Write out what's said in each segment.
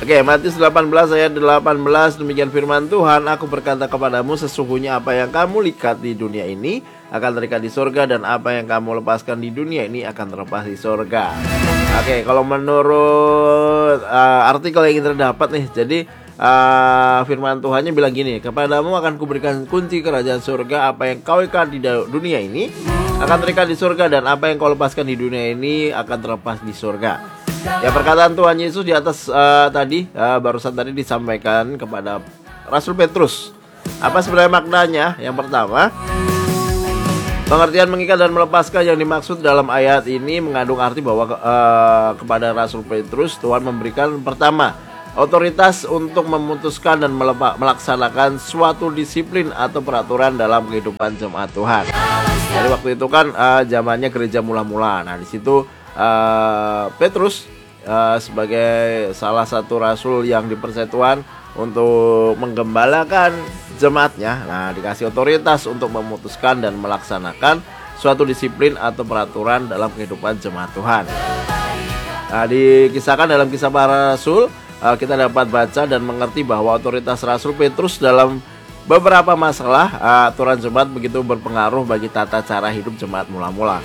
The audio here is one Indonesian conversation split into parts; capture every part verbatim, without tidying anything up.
Oke, Matius delapan belas ayat delapan belas, demikian firman Tuhan, aku berkata kepadamu, sesungguhnya apa yang kamu ikat di dunia ini akan terikat di sorga, dan apa yang kamu lepaskan di dunia ini akan terlepas di sorga. Oke, kalau menurut uh, artikel yang kita dapat nih, jadi uh, firman Tuhannya bilang gini, kepadamu akan kuberikan kunci kerajaan sorga, apa yang kau ikat di dunia ini akan terikat di sorga, dan apa yang kau lepaskan di dunia ini akan terlepas di sorga. Ya, perkataan Tuhan Yesus di atas uh, tadi uh, barusan tadi disampaikan kepada Rasul Petrus. Apa sebenarnya maknanya? Yang pertama, pengertian mengikat dan melepaskan yang dimaksud dalam ayat ini mengandung arti bahwa uh, kepada Rasul Petrus Tuhan memberikan pertama otoritas untuk memutuskan dan melepa, melaksanakan suatu disiplin atau peraturan dalam kehidupan jemaat Tuhan. Jadi waktu itu kan uh, zamannya gereja mula-mula. Nah, di situ uh, Petrus uh, sebagai salah satu rasul yang dipercaya Tuhan untuk menggembalakan jemaatnya, nah dikasih otoritas untuk memutuskan dan melaksanakan suatu disiplin atau peraturan dalam kehidupan jemaat Tuhan. Nah, dikisahkan dalam Kisah Para Rasul, uh, kita dapat baca dan mengerti bahwa otoritas Rasul Petrus dalam beberapa masalah uh, aturan jemaat begitu berpengaruh bagi tata cara hidup jemaat mula-mula.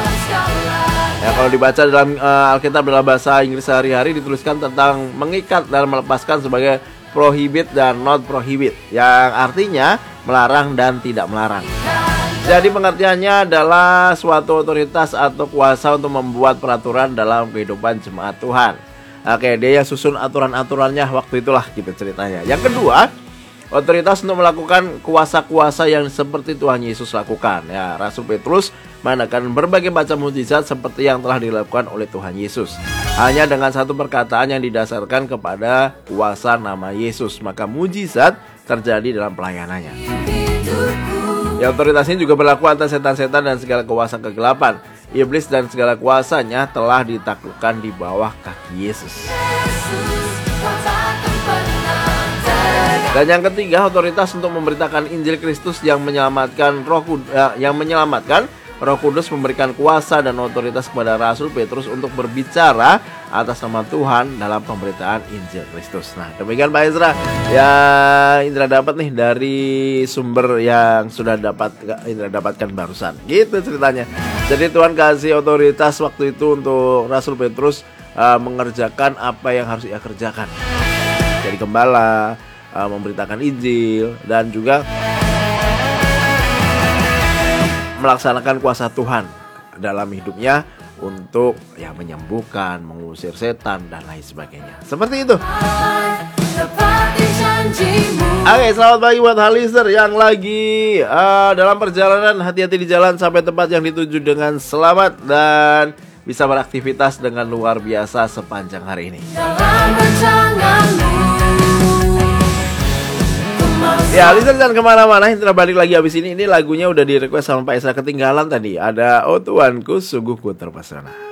Ya, kalau dibaca dalam uh, Alkitab dalam bahasa Inggris sehari-hari dituliskan tentang mengikat dan melepaskan sebagai prohibit dan not prohibit, yang artinya melarang dan tidak melarang. Jadi pengertiannya adalah suatu otoritas atau kuasa untuk membuat peraturan dalam kehidupan jemaat Tuhan. Oke, dia yang susun aturan-aturannya waktu itulah gitu ceritanya. Yang kedua, otoritas untuk melakukan kuasa-kuasa yang seperti Tuhan Yesus lakukan. Ya, Rasul Petrus mengadakan berbagai macam mukjizat seperti yang telah dilakukan oleh Tuhan Yesus, hanya dengan satu perkataan yang didasarkan kepada kuasa nama Yesus, maka mukjizat terjadi dalam pelayanannya. Ya, otoritas ini juga berlaku atas setan-setan dan segala kuasa kegelapan. Iblis dan segala kuasanya telah ditaklukkan di bawah kaki Yesus. Dan yang ketiga, otoritas untuk memberitakan Injil Kristus yang menyelamatkan Roh Kudus, yang menyelamatkan Roh Kudus memberikan kuasa dan otoritas kepada Rasul Petrus untuk berbicara atas nama Tuhan dalam pemberitaan Injil Kristus. Nah, demikian Pak Ezra yang Indra dapat nih dari sumber yang sudah dapat Indra dapatkan barusan. Gitu ceritanya. Jadi Tuhan kasih otoritas waktu itu untuk Rasul Petrus uh, mengerjakan apa yang harus ia kerjakan. Jadi gembala, uh, memberitakan Injil, dan juga melaksanakan kuasa Tuhan dalam hidupnya untuk ya menyembuhkan, mengusir setan dan lain sebagainya. Seperti itu. Oke, selamat pagi buat Halister yang lagi uh, dalam perjalanan. Hati-hati di jalan sampai tempat yang dituju dengan selamat dan bisa beraktivitas dengan luar biasa sepanjang hari ini. Ya, listener jangan kemana-mana, Indra balik lagi habis ini. Ini lagunya udah di request sama Pak Esa, ketinggalan tadi. Ada Oh Tuanku Sungguh Ku Terpesona.